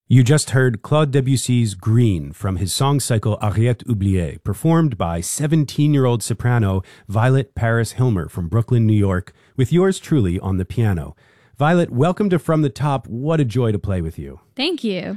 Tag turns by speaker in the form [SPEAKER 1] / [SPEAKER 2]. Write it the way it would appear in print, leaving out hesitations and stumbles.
[SPEAKER 1] You just heard Claude Debussy's Green from his song cycle Ariette Oubliée, performed by 17-year-old soprano Violet Paris Hilmer from Brooklyn, New York, with yours truly on the piano. Violet, welcome to From the Top. What a joy to play with you.
[SPEAKER 2] Thank you.